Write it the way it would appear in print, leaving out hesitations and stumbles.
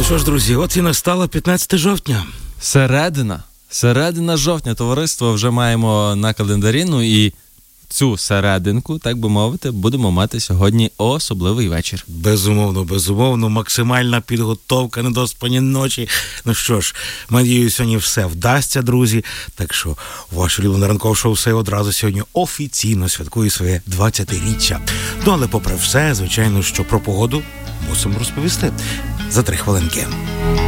Ну що ж, друзі, от і настало 15 жовтня. Середина жовтня, товариство, вже маємо на календарі, ну і цю серединку, так би мовити, будемо мати сьогодні особливий вечір. Безумовно, максимальна підготовка, недоспані ночі. Ну що ж, надію, сьогодні все вдасться, друзі. Так що ваше улюблене ранкове шоу все одразу сьогодні офіційно святкує своє 20-річчя. Ну, але попри все, звичайно, що про погоду мусимо розповісти за 3 хвилинки.